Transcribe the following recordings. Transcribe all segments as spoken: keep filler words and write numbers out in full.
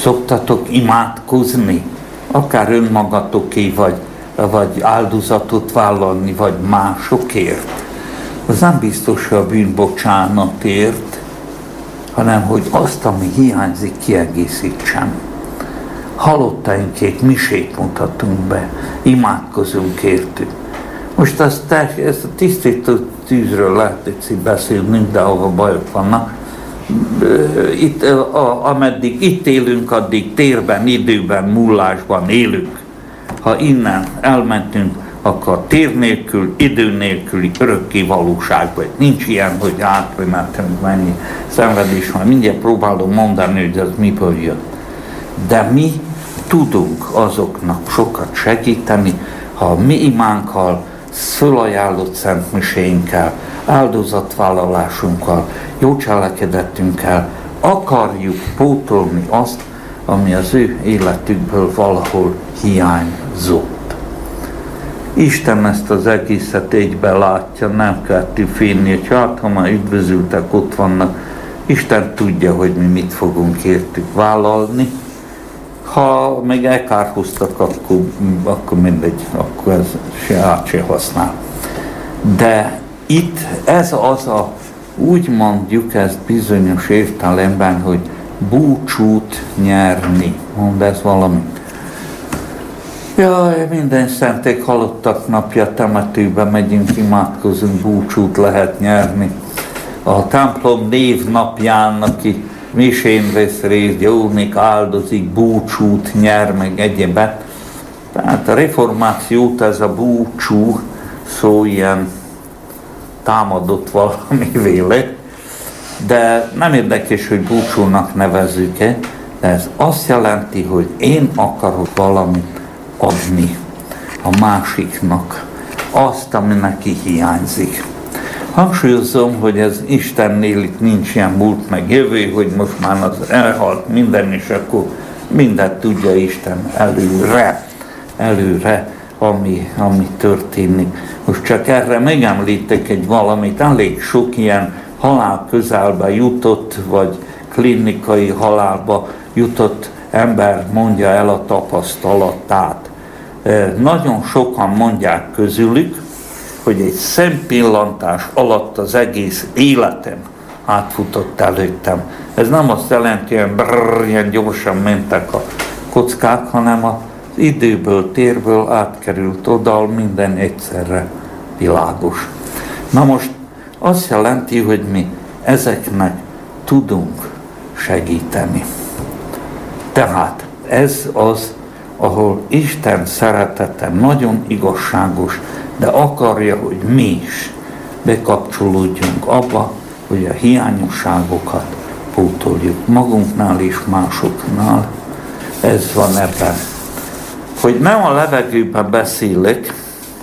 Szoktatok imádkozni? Akár önmagatoké, vagy, vagy áldozatot vállalni, vagy másokért. Az nem biztos, hogy a bűnbocsánatért, hanem hogy azt, ami hiányzik, kiegészítsem. Halottainkért misét mutatunk be, imádkozunk értük. Most azt, ezt a tisztító tűzről lehet egyszer beszélnünk, de ahol bajok vannak. Itt, a, ameddig itt élünk, addig térben, időben, múlásban élünk. Ha innen elmentünk, akkor tér nélkül, idő nélküli örökké valóságban. Nincs ilyen, hogy átmentünk mennyi szenvedés van. Mindjárt próbálom mondani, hogy ez miből jön. De mi tudunk azoknak sokat segíteni, ha a mi imánkkal, fölajánlott szentmiséinkkel, áldozatvállalásunkkal, jó cselekedetünkkel akarjuk pótolni azt, ami az ő életükből valahol hiányzott. Isten ezt az egészet egybe látja, nem kell félni, hogy hát, ha már üdvözültek, ott vannak, Isten tudja, hogy mi mit fogunk értük vállalni. Ha még elkárhoztak, akkor, akkor mindegy, akkor ez se át se használ. De itt ez az a, úgy mondjuk ezt bizonyos értelemben, hogy búcsút nyerni. Mond ez valamit. Jaj, minden szentek halottak napja, temetőbe megyünk, imádkozunk, búcsút lehet nyerni. A templom névnapján, aki misén vesz részt, jónik, áldozik, búcsút nyer, meg egyébet. Tehát a reformációt ez a búcsú szó ilyen támadott valamivéle, de nem érdekes, hogy búcsúnak nevezzük-e, de ez azt jelenti, hogy én akarok valamit adni a másiknak, azt, ami neki hiányzik. Hangsúlyozom, hogy ez Istennél itt nincs ilyen múlt meg jövő, hogy most már az elhalt minden, és akkor mindent tudja Isten előre, előre, ami, ami történik. Most csak erre megemlítek egy valamit, elég sok ilyen halál közelbe jutott, vagy klinikai halálba jutott ember mondja el a tapasztalatát. Nagyon sokan mondják közülük, hogy egy szempillantás alatt az egész életem átfutott előttem. Ez nem azt jelenti, hogy brrr, ilyen gyorsan mentek a kockák, hanem az időből, térből átkerült oda, minden egyszerre világos. Na most azt jelenti, hogy mi ezeknek tudunk segíteni. Tehát ez az, ahol Isten szeretete nagyon igazságos, de akarja, hogy mi is bekapcsolódjunk abba, hogy a hiányosságokat pótoljuk magunknál és másoknál. Ez van ebben. Hogy nem a levegőben beszélek,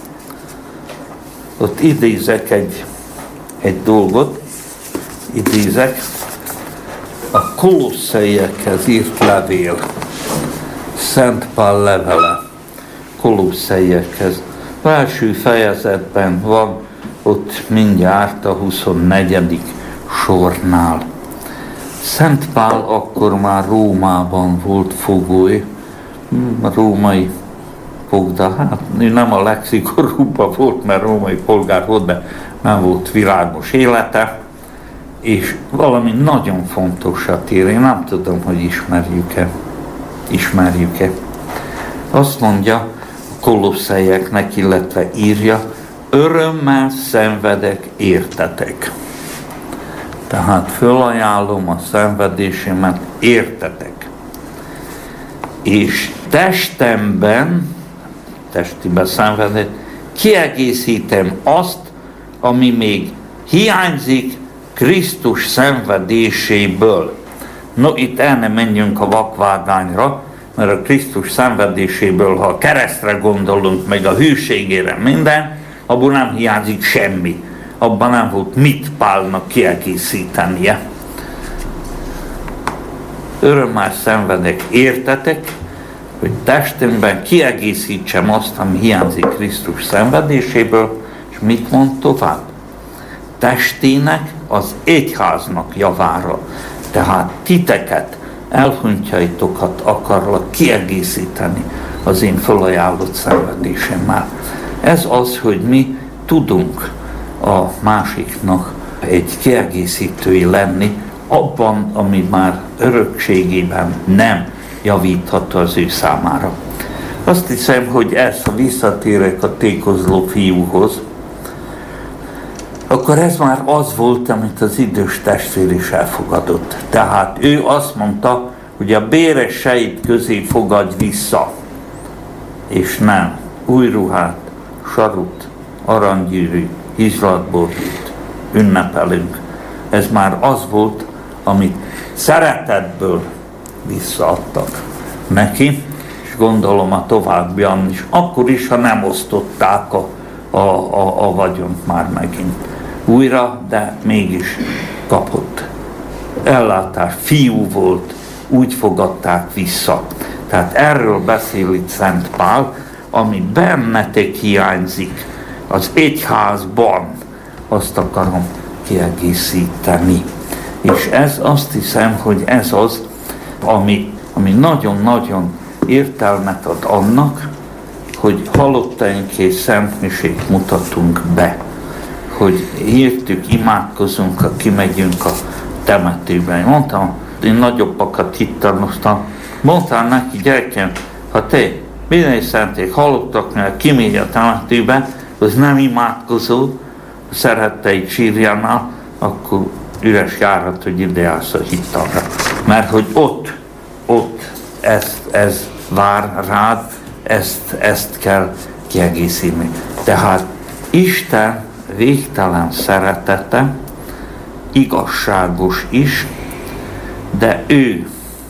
ott idézek egy, egy dolgot, idézek, a Kolosszeiekhez írt levél, Szent Pál levele, Kolosszeiekhez. Az első fejezetben van, ott mindjárt a huszonnegyedik sornál. Szent Pál akkor már Rómában volt fogoly, a római fogda, hát nem a legszigorúbban volt, mert római polgár volt, de nem volt világos élete, és valami nagyon fontosat ír, én nem tudom, hogy ismerjük-e, ismerjük-e. Azt mondja Kolosszeieknek, illetve írja, örömmel szenvedek értetek. Tehát fölajánlom a szenvedésemet értetek. És testemben, testiben szenvedek, kiegészítem azt, ami még hiányzik Krisztus szenvedéséből. No, itt el nem menjünk a vakvágányra, mert a Krisztus szenvedéséből, ha a keresztre gondolunk, meg a hűségére minden, abból nem hiányzik semmi. Abban nem volt mit Pálnak kiegészítenie. Örömmel szenvedek értetek, hogy testemben kiegészítsem azt, ami hiányzik Krisztus szenvedéséből, és mit mond tovább? Testének, az egyháznak javára. Tehát titeket elhunytjaitokat akarlak kiegészíteni az én felajánlott szenvedésemmel. Ez az, hogy mi tudunk a másiknak egy kiegészítői lenni abban, ami már örökségében nem javítható az ő számára. Azt hiszem, hogy ezt, ha visszatérek a tékozló fiúhoz, akkor ez már az volt, amit az idős testvér is elfogadott. Tehát ő azt mondta, hogy a béreseit közé fogadj vissza, és nem új ruhát, sarut, aranygyűrű, hizlatbordít ünnepelünk. Ez már az volt, amit szeretetből visszaadtak neki, és gondolom a továbbian is, akkor is, ha nem osztották a, a, a, a vagyont már megint újra, de mégis kapott ellátás, fiú volt, úgy fogadták vissza. Tehát erről beszél itt Szent Pál, ami bennetek hiányzik az egyházban, azt akarom kiegészíteni. És ez azt hiszem, hogy ez az, ami, ami nagyon-nagyon értelmet ad annak, hogy halottaink és szentmisét mutatunk be, hogy értük, imádkozunk, ha kimegyünk a temetőben. Mondtam, én nagyobbakat hittanoztam, mondtam neki, gyerekem, ha te minden szenték halottaknál kimegy a temetőbe, az nem imádkozó, a szeretteid sírjánál, akkor üres járat, hogy ide állsz a hittalra. Mert hogy ott, ott ezt, ez vár rád, ezt, ezt kell kiegészíteni. Tehát Isten végtelen szeretete, igazságos is, de ő,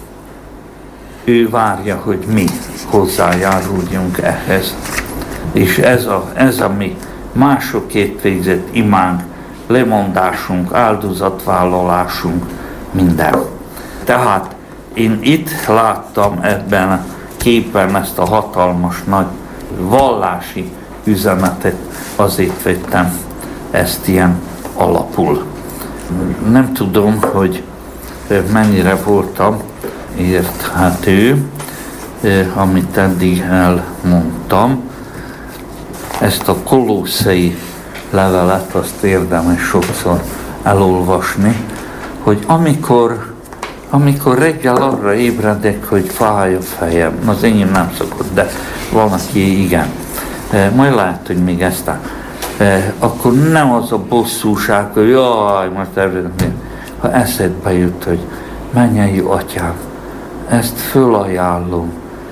ő várja, hogy mi hozzájáruljunk ehhez. És ez a, ez a mi másokért végzett imánk, lemondásunk, áldozatvállalásunk, minden. Tehát én itt láttam ebben a képen ezt a hatalmas nagy vallási üzenetet, azért vettem ezt ilyen alapul. Nem tudom, hogy mennyire voltam érthető, amit eddig elmondtam. Ezt a Kolosszai levelet, azt érdemes sokszor elolvasni, hogy amikor, amikor reggel arra ébredek, hogy fáj a fejem, az enyém nem szokott, de van, aki igen, majd lehet, hogy még ezt áll. Akkor nem az a bosszúság, hogy jaj, most ébredek, ha eszedbe jut, hogy mennyei atyám, ezt fölajánlom,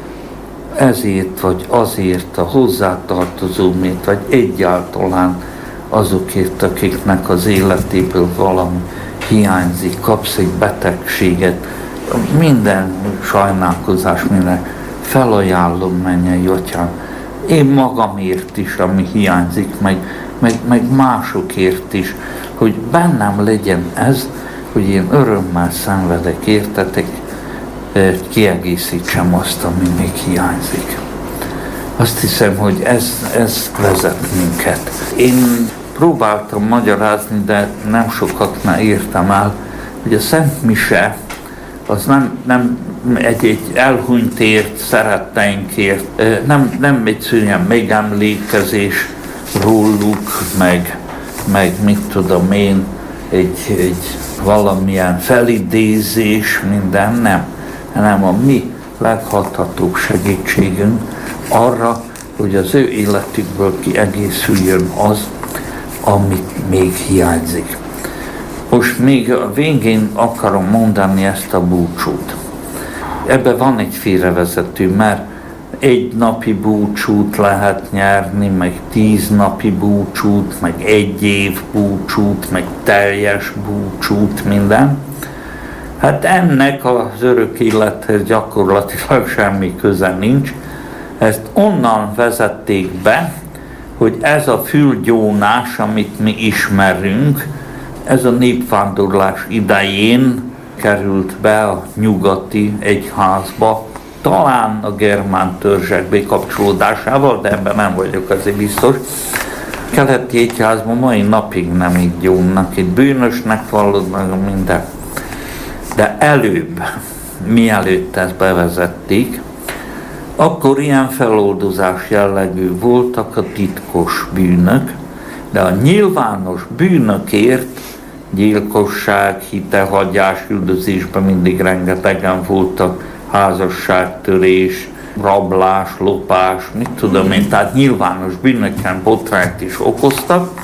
ezért vagy azért a hozzátartozómért, vagy egyáltalán azokért, akiknek az életéből valami hiányzik, kapsz egy betegséget, minden sajnálkozás, minden felajánlom, mennyei atyám, én magamért is, ami hiányzik, meg, meg, meg másokért is, hogy bennem legyen ez, hogy én örömmel szenvedek, értetek, kiegészítsem azt, ami még hiányzik. Azt hiszem, hogy ez, ez vezet minket. Én próbáltam magyarázni, de nem sokaknál értem el, hogy a Szent Mise az nem, nem egy-egy elhunytért, szeretteinkért, nem, nem egyszerűen megemlékezés róluk, meg, meg mit tudom én, egy, egy valamilyen felidézés, minden, nem. hanem a mi leghathatóbb segítségünk arra, hogy az ő életükből kiegészüljön az, amit még hiányzik. Most még a végén akarom mondani ezt a búcsút. Ebben van egy félrevezető, mert egy napi búcsút lehet nyerni, meg tíz napi búcsút, meg egy év búcsút, meg teljes búcsút, minden. Hát ennek az örök élethez gyakorlatilag semmi köze nincs. Ezt onnan vezették be, hogy ez a fülgyónás, amit mi ismerünk, ez a népvándorlás idején került be a nyugati egyházba, talán a germán törzsek bekapcsolódásával, de ebben nem vagyok azért biztos. Keleti egyházban mai napig nem így gyónnak, itt bűnösnek vallod meg minden. De előbb, mielőtt ezt bevezették, akkor ilyen feloldozás jellegű voltak a titkos bűnök, de a nyilvános bűnökért, gyilkosság, hitehagyás, üldözésben mindig rengetegen voltak, házasságtörés, rablás, lopás, mit tudom én, tehát nyilvános bűnöken botrányt is okoztak.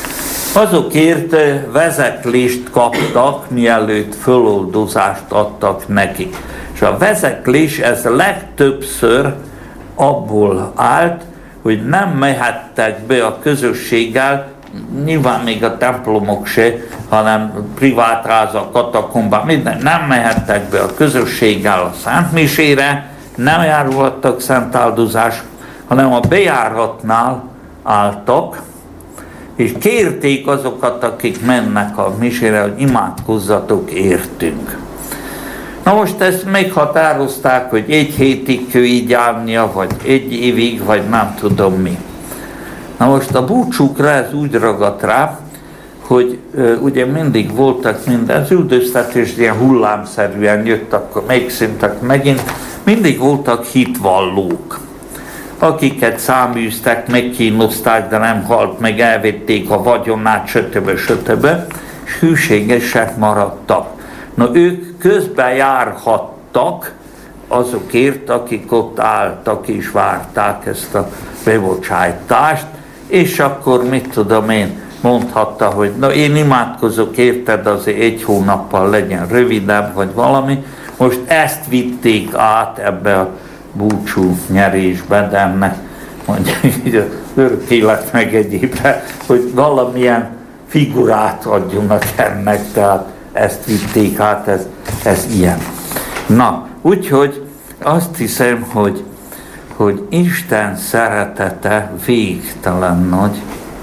Azokért vezeklést kaptak, mielőtt föloldozást adtak nekik. És a vezeklés ez legtöbbször abból állt, hogy nem mehettek be a közösséggel, nyilván még a templomok se, hanem privát házak, katakombák, minden, nem mehettek be a közösséggel a szentmisére, nem járulhattak szentáldozás, hanem a bejáratnál álltak, és kérték azokat, akik mennek a misére, hogy imádkozzatok értünk. Na most ezt meghatározták, hogy egy hétig kell így állnia, vagy egy évig, vagy nem tudom mi. Na most a búcsúkra ez úgy ragadt rá, hogy ö, ugye mindig voltak minden, az üldöztetés ilyen hullámszerűen jött, akkor megszűntek megint, mindig voltak hitvallók, akiket száműztek, megkínozták, de nem halt meg, elvették a vagyonát, stb. stb. És hűségesek maradtak. Na ők közben járhattak azokért, akik ott álltak és várták ezt a bebocsájtást, és akkor mit tudom én, mondhatta, hogy na én imádkozok érted, azért egy hónappal legyen rövidebb, vagy valami. Most ezt vitték át ebbe a búcsú nyerésbe, de ennek mondjuk így az örök élet meg egyébben, hogy valamilyen figurát adjunak ennek, tehát ezt vitték át, ez, ez ilyen. Na, úgyhogy azt hiszem, hogy, hogy Isten szeretete végtelen nagy.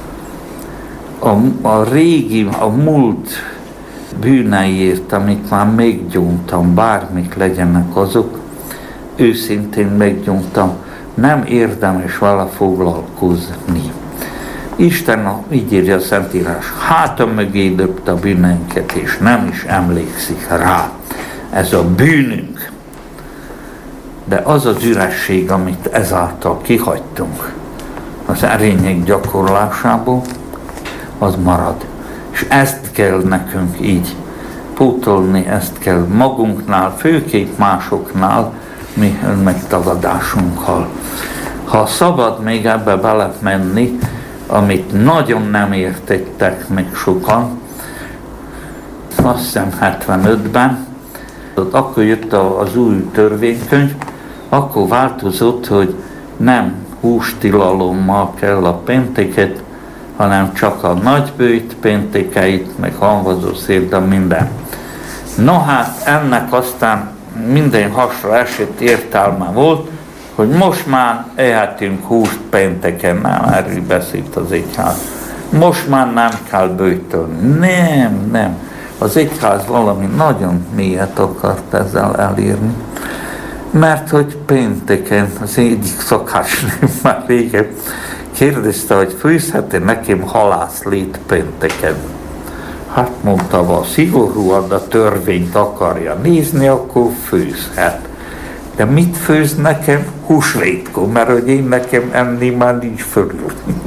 A, a régi, a múlt bűneiért, amit már meggyóntam, bármik legyenek azok, őszintén meggyóntam, nem érdemes vele foglalkozni. Isten, így írja a Szentírás, háta mögé döbte a bűneinket, és nem is emlékszik rá. Ez a bűnünk. De az az üresség, amit ezáltal kihagytunk az erények gyakorlásából, az marad. És ezt kell nekünk így pótolni, ezt kell magunknál, főképp másoknál, mi önmegtagadásunkkal. Ha szabad még ebbe belemenni, amit nagyon nem értettek meg sokan, azt hiszem hetvenötben, akkor jött az új törvénykönyv, akkor változott, hogy nem hústilalommal kell a pénteket, hanem csak a nagybőjt péntekeit, meg hamvazó szérda, minden. No hát ennek aztán minden hasra esett értelme volt, hogy most már ehetünk húst pénteken, nem erről beszélt az egyház. Most már nem kell bőjtölni. Nem, nem. Az egyház valami nagyon mélyet akart ezzel elérni. Mert hogy pénteken, az egyik szakácsnő már régen kérdezte, hogy főzhet-e nekem halászlét pénteken. Hát mondta, ha szigorúan a törvényt akarja nézni, akkor főzhet. De mit főz nekem? Húsvétkor, mert hogy én nekem enni már nincs fölül.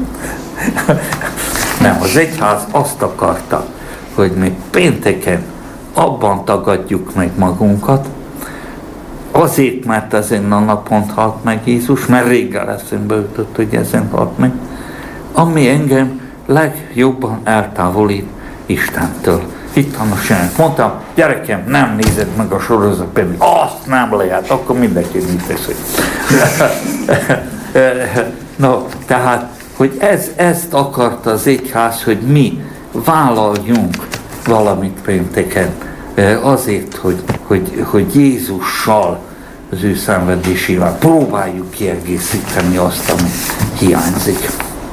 Nem, az egyház azt akarta, hogy mi pénteken abban tagadjuk meg magunkat, azért, mert ezen a napon halt meg Jézus, mert réggel eszembe jutott, hogy ezen halt meg, ami engem legjobban eltávolít Istentől. Itt van a saját. Mondtam, gyerekem, nem nézed meg a sorozat, pedig azt nem lehet, akkor mindenki mit teszi. No, tehát, hogy ez, ezt akarta az egyház, hogy mi vállaljunk valamit pénteken, azért, hogy, hogy, hogy Jézussal, az ő szenvedésével próbáljuk kiegészíteni azt, ami hiányzik.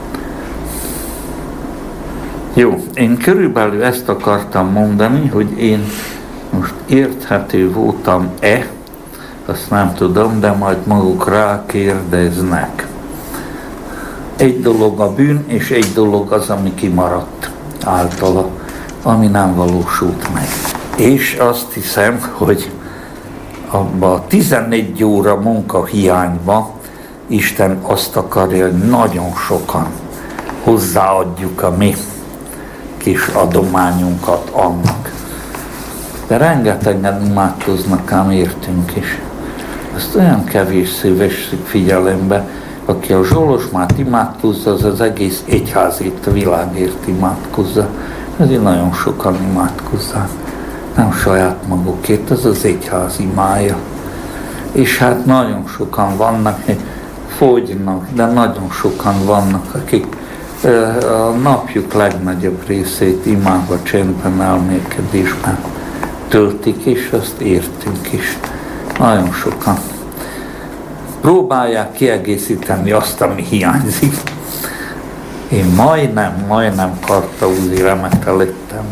Jó, én körülbelül ezt akartam mondani, hogy én most érthető voltam-e, azt nem tudom, de majd maguk rákérdeznek. Egy dolog a bűn, és egy dolog az, ami kimaradt általa, ami nem valósult meg. És azt hiszem, hogy abba a tizennégy óra munkahiányba Isten azt akarja, hogy nagyon sokan hozzáadjuk a mi kis adományunkat annak. De rengetegen imádkoznak ám értünk is. Ezt olyan kevéssé vesszük figyelembe, aki a Zsolozsmát imádkozza, az az egész egyházét, a világért imádkozza. Ezért nagyon sokan imádkozzák. Nem saját magukért, ez az egyház imája. És hát nagyon sokan vannak, fogynak, de nagyon sokan vannak, akik a napjuk legnagyobb részét imába, csendben, elmélkedésben töltik, és azt értünk is. Nagyon sokan próbálják kiegészíteni azt, ami hiányzik. Én majdnem, majdnem Kartaúzi remete lettem.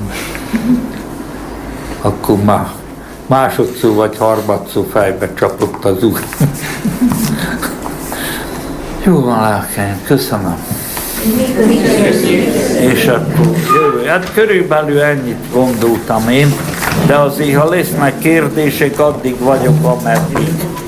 Akkor már másodszor vagy harmadszor fejbe csapott az úr. Jó van, lelkeim, köszönöm. És akkor jövő. Hát körülbelül ennyit gondoltam én, de azért, ha lesznek kérdések, addig vagyok, ameddig.